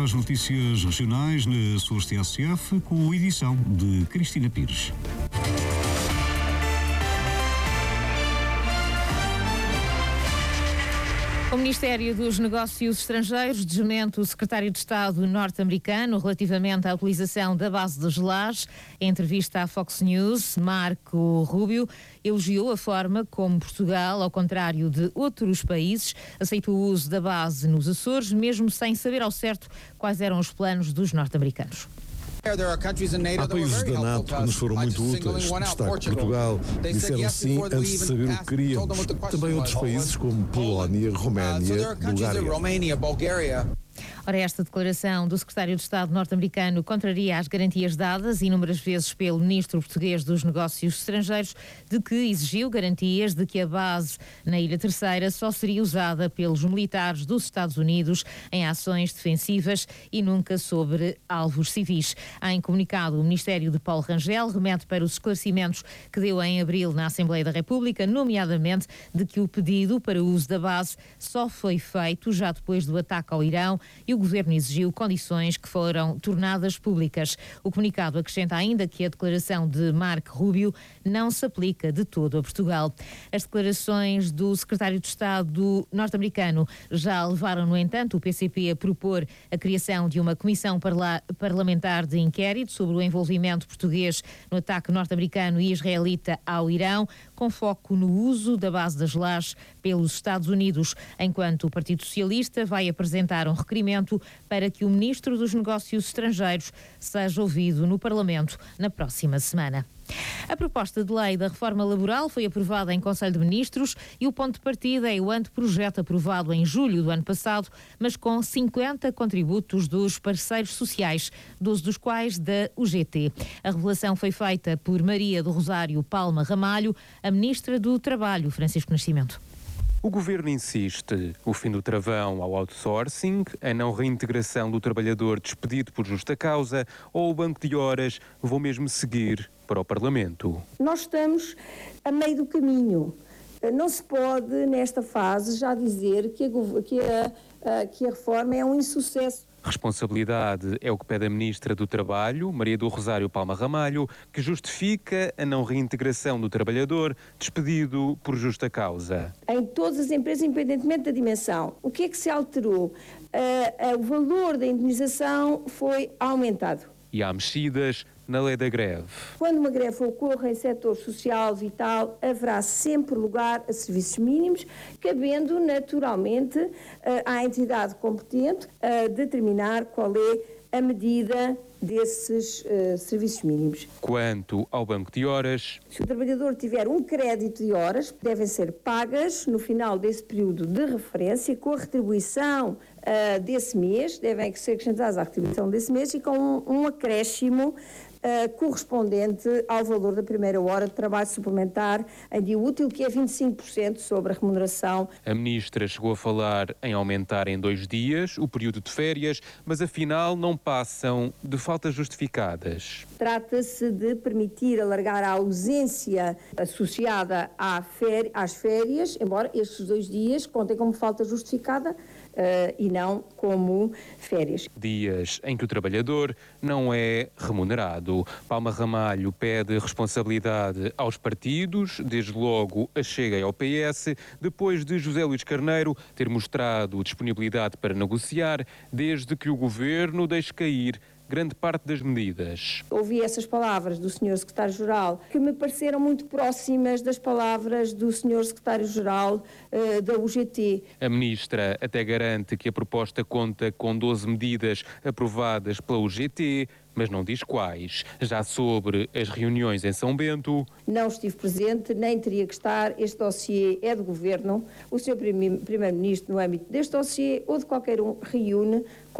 as notícias regionais na sua TSF com a edição de Cristina Pires. O Ministério dos Negócios Estrangeiros desmente o secretário de Estado norte-americano relativamente à utilização da base dos Lajes. Em entrevista à Fox News, Marco Rubio elogiou a forma como Portugal, ao contrário de outros países, aceitou o uso da base nos Açores, mesmo sem saber ao certo quais eram os planos dos norte-americanos. Há países da NATO que nos foram muito úteis. Destaco Portugal. Disseram sim antes de saber o que queríamos. Também outros países como Polónia, Roménia, Bulgária. Ora, esta declaração do secretário de Estado norte-americano contraria as garantias dadas inúmeras vezes pelo ministro português dos Negócios Estrangeiros, de que exigiu garantias de que a base na Ilha Terceira só seria usada pelos militares dos Estados Unidos em ações defensivas e nunca sobre alvos civis. Em comunicado, o Ministério de Paulo Rangel remete para os esclarecimentos que deu em abril na Assembleia da República, nomeadamente de que o pedido para o uso da base só foi feito já depois do ataque ao Irão e o Governo exigiu condições que foram tornadas públicas. O comunicado acrescenta ainda que a declaração de Marco Rubio não se aplica de todo a Portugal. As declarações do secretário de Estado norte-americano já levaram, no entanto, o PCP a propor a criação de uma comissão parlamentar de inquérito sobre o envolvimento português no ataque norte-americano e israelita ao Irão, com foco no uso da base das Lajes pelos Estados Unidos, enquanto o Partido Socialista vai apresentar um requerimento para que o Ministro dos Negócios Estrangeiros seja ouvido no Parlamento na próxima semana. A proposta de lei da reforma laboral foi aprovada em Conselho de Ministros e o ponto de partida é o anteprojeto aprovado em julho do ano passado, mas com 50 contributos dos parceiros sociais, 12 dos quais da UGT. A revelação foi feita por Maria do Rosário Palma Ramalho, a Ministra do Trabalho, Francisco Nascimento. O Governo insiste. O fim do travão ao outsourcing, a não reintegração do trabalhador despedido por justa causa ou o banco de horas vão mesmo seguir para o Parlamento. Nós estamos a meio do caminho. Não se pode, nesta fase, já dizer que a reforma é um insucesso. Responsabilidade é o que pede a Ministra do Trabalho, Maria do Rosário Palma Ramalho, que justifica a não reintegração do trabalhador despedido por justa causa. Em todas as empresas, independentemente da dimensão, o que é que se alterou? O valor da indemnização foi aumentado. E há mexidas na lei da greve. Quando uma greve ocorra em setor social, vital, haverá sempre lugar a serviços mínimos, cabendo naturalmente à entidade competente determinar qual é a medida desses serviços mínimos. Quanto ao banco de horas, se o trabalhador tiver um crédito de horas, devem ser pagas no final desse período de referência com a retribuição desse mês, devem ser acrescentadas à retribuição desse mês e com um acréscimo correspondente ao valor da primeira hora de trabalho suplementar em dia útil, que é 25% sobre a remuneração. A Ministra chegou a falar em aumentar em 2 dias o período de férias, mas afinal não passam de faltas justificadas. Trata-se de permitir alargar a ausência associada às férias, embora estes 2 dias contem como falta justificada e não como férias. Dias em que o trabalhador não é remunerado. Palma Ramalho pede responsabilidade aos partidos, desde logo a Chega e ao PS, depois de José Luís Carneiro ter mostrado disponibilidade para negociar, desde que o Governo deixe cair grande parte das medidas. Ouvi essas palavras do Sr. Secretário-Geral que me pareceram muito próximas das palavras do Sr. Secretário-Geral da UGT. A Ministra até garante que a proposta conta com 12 medidas aprovadas pela UGT, mas não diz quais. Já sobre as reuniões em São Bento... Não estive presente, nem teria que estar. Este dossiê é do Governo. O Sr. Primeiro-Ministro, no âmbito deste dossiê ou de qualquer um, reúne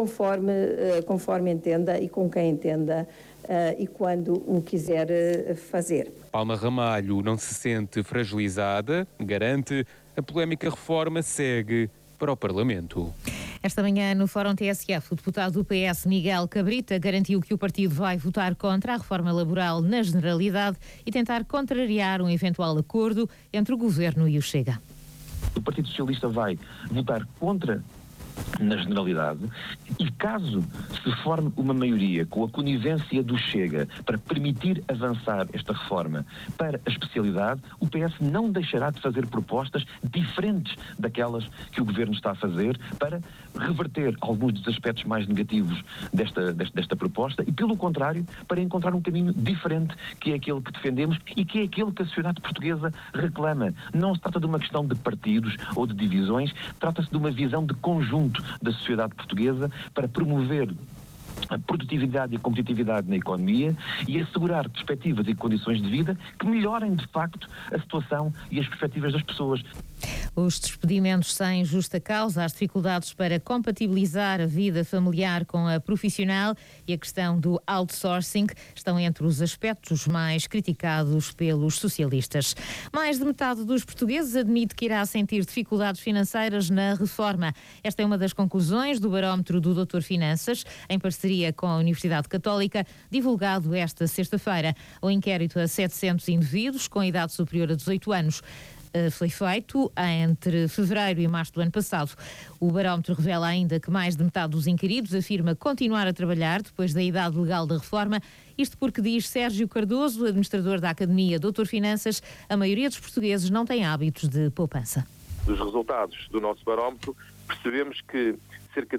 conforme entenda e com quem entenda e quando o quiser fazer. Palma Ramalho não se sente fragilizada, garante, a polémica reforma segue para o Parlamento. Esta manhã, no Fórum TSF, o deputado do PS, Miguel Cabrita, garantiu que o partido vai votar contra a reforma laboral na generalidade e tentar contrariar um eventual acordo entre o Governo e o Chega. O Partido Socialista vai votar contra na generalidade, e caso se forme uma maioria com a conivência do Chega para permitir avançar esta reforma para a especialidade, o PS não deixará de fazer propostas diferentes daquelas que o Governo está a fazer para reverter alguns dos aspectos mais negativos desta proposta e, pelo contrário, para encontrar um caminho diferente, que é aquele que defendemos e que é aquele que a sociedade portuguesa reclama. Não se trata de uma questão de partidos ou de divisões, trata-se de uma visão de conjunto da sociedade portuguesa para promover a produtividade e a competitividade na economia e assegurar perspectivas e condições de vida que melhorem, de facto, a situação e as perspectivas das pessoas. Os despedimentos sem justa causa, as dificuldades para compatibilizar a vida familiar com a profissional e a questão do outsourcing estão entre os aspectos mais criticados pelos socialistas. Mais de metade dos portugueses admite que irá sentir dificuldades financeiras na reforma. Esta é uma das conclusões do barómetro do Doutor Finanças, em parceria com a Universidade Católica, divulgado esta sexta-feira. O inquérito a 700 indivíduos com idade superior a 18 anos foi feito entre fevereiro e março do ano passado. O barómetro revela ainda que mais de metade dos inquiridos afirma continuar a trabalhar depois da idade legal da reforma. Isto porque, diz Sérgio Cardoso, administrador da Academia Doutor Finanças, a maioria dos portugueses não tem hábitos de poupança. Dos resultados do nosso barómetro, percebemos que cerca de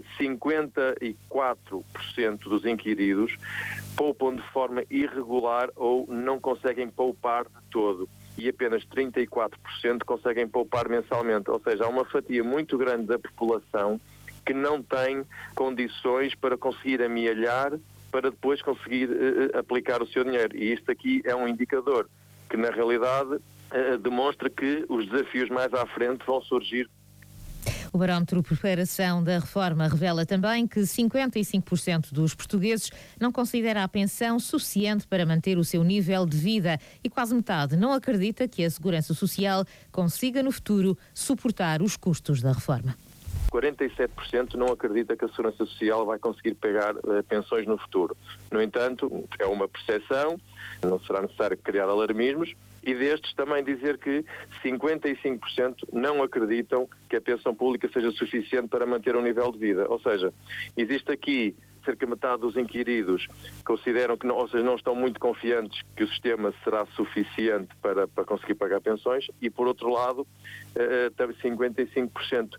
54% dos inquiridos poupam de forma irregular ou não conseguem poupar de todo. E apenas 34% conseguem poupar mensalmente. Ou seja, há uma fatia muito grande da população que não tem condições para conseguir amealhar, para depois conseguir aplicar o seu dinheiro. E isto aqui é um indicador que, na realidade, demonstra que os desafios mais à frente vão surgir. O barómetro Preparação da Reforma revela também que 55% dos portugueses não considera a pensão suficiente para manter o seu nível de vida e quase metade não acredita que a Segurança Social consiga no futuro suportar os custos da reforma. 47% não acredita que a Segurança Social vai conseguir pagar pensões no futuro. No entanto, é uma percepção, não será necessário criar alarmismos, e destes também dizer que 55% não acreditam que a pensão pública seja suficiente para manter um nível de vida. Ou seja, existe aqui cerca de metade dos inquiridos consideram que não, ou seja, não estão muito confiantes que o sistema será suficiente para conseguir pagar pensões e, por outro lado, 55%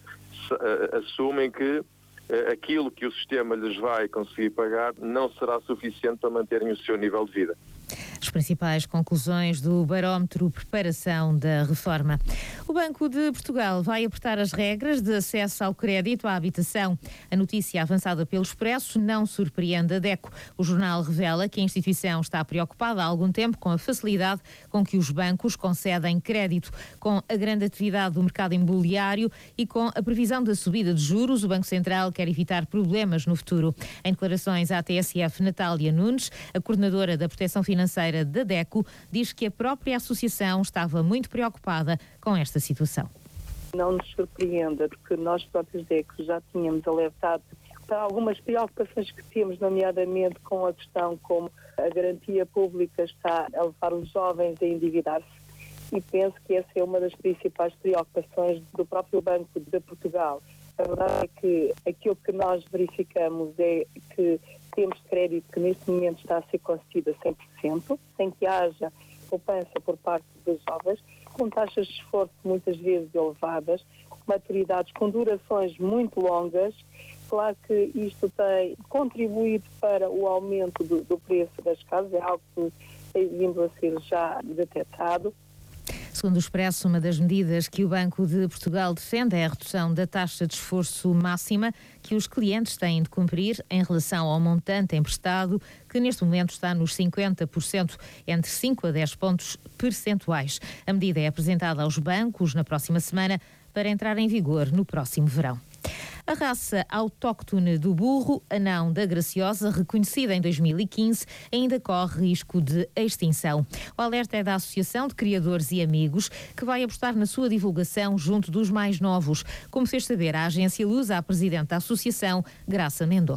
assumem que aquilo que o sistema lhes vai conseguir pagar não será suficiente para manterem o seu nível de vida. As principais conclusões do barómetro Preparação da Reforma. O Banco de Portugal vai apertar as regras de acesso ao crédito à habitação. A notícia avançada pelo Expresso não surpreende a DECO. O jornal revela que a instituição está preocupada há algum tempo com a facilidade com que os bancos concedem crédito. Com a grande atividade do mercado imobiliário e com a previsão da subida de juros, o Banco Central quer evitar problemas no futuro. Em declarações à TSF, Natália Nunes, a coordenadora da Proteção Financeira da DECO, diz que a própria associação estava muito preocupada com esta situação. Não nos surpreenda, porque nós próprios DECO já tínhamos alertado para algumas preocupações que temos, nomeadamente com a questão como a garantia pública está a levar os jovens a endividar-se. E penso que essa é uma das principais preocupações do próprio Banco de Portugal. A verdade é que aquilo que nós verificamos é que temos crédito que neste momento está a ser concedido a 100%, sem que haja poupança por parte dos jovens, com taxas de esforço muitas vezes elevadas, maturidades com durações muito longas. Claro que isto tem contribuído para o aumento do preço das casas, é algo que tem vindo a ser já detectado. Segundo o Expresso, uma das medidas que o Banco de Portugal defende é a redução da taxa de esforço máxima que os clientes têm de cumprir em relação ao montante emprestado, que neste momento está nos 50%, entre 5 a 10 pontos percentuais. A medida é apresentada aos bancos na próxima semana para entrar em vigor no próximo verão. A raça autóctone do burro, anão da Graciosa, reconhecida em 2015, ainda corre risco de extinção. O alerta é da Associação de Criadores e Amigos, que vai apostar na sua divulgação junto dos mais novos, como fez saber a agência Luz à presidente da associação, Graça Mendonça.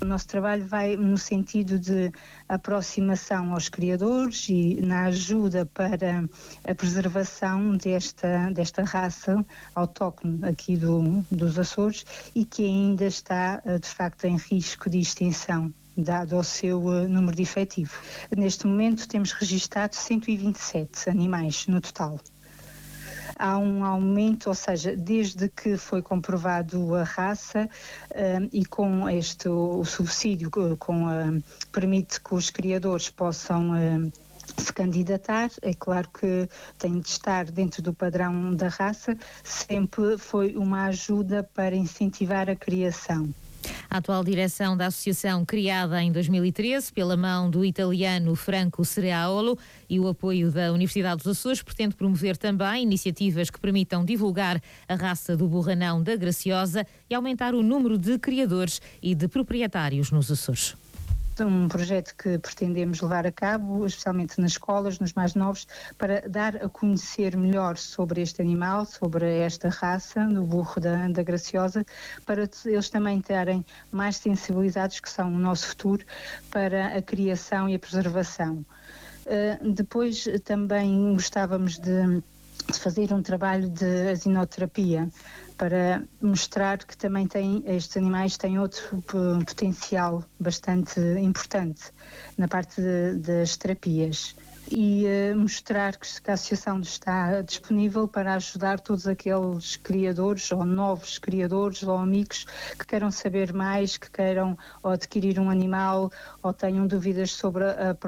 O nosso trabalho vai no sentido de aproximação aos criadores e na ajuda para a preservação desta raça autóctone aqui dos Açores e que ainda está, de facto, em risco de extinção, dado ao seu número de efetivo. Neste momento temos registado 127 animais no total. Há um aumento, ou seja, desde que foi comprovado a raça e com o subsídio permite que os criadores possam se candidatar, é claro que tem de estar dentro do padrão da raça, sempre foi uma ajuda para incentivar a criação. A atual direção da associação, criada em 2013 pela mão do italiano Franco Cereaolo e o apoio da Universidade dos Açores, pretende promover também iniciativas que permitam divulgar a raça do borranão da Graciosa e aumentar o número de criadores e de proprietários nos Açores. Um projeto que pretendemos levar a cabo, especialmente nas escolas, nos mais novos, para dar a conhecer melhor sobre este animal, sobre esta raça, do burro da Graciosa, para eles também terem mais sensibilizados, que são o nosso futuro, para a criação e a preservação. Depois também gostávamos de fazer um trabalho de asinoterapia, para mostrar que também estes animais têm outro potencial bastante importante na parte das terapias. E mostrar que a associação está disponível para ajudar todos aqueles criadores ou novos criadores ou amigos que queiram saber mais, que queiram ou adquirir um animal ou tenham dúvidas sobre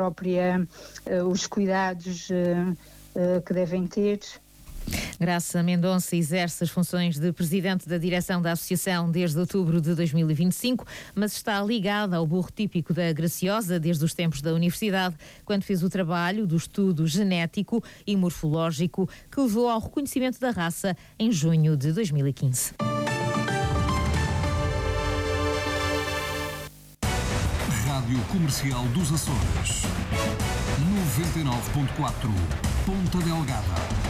os cuidados que devem ter. Graça Mendonça exerce as funções de presidente da direção da associação desde outubro de 2025, mas está ligada ao burro típico da Graciosa desde os tempos da universidade, quando fez o trabalho do estudo genético e morfológico que levou ao reconhecimento da raça em junho de 2015. Rádio Comercial dos Açores, 99.4, Ponta Delgada.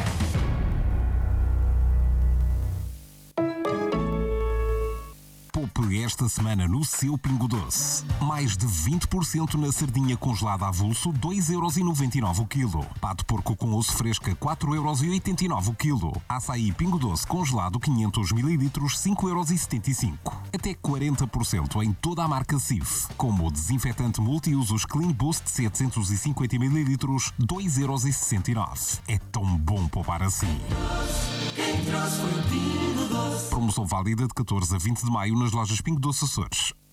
Poupe esta semana no seu Pingo Doce. Mais de 20% na sardinha congelada avulso, 2,99€ o quilo. Pato porco com osso fresca, 4,89€ o quilo. Açaí Pingo Doce congelado, 500 ml, 5,75€. Até 40% em toda a marca Cif. Como o desinfetante multiusos Clean Boost 750 ml, 2,69€. É tão bom poupar assim. Promoção válida de 14 a 20 de maio nas lojas Pingo Doce Açores.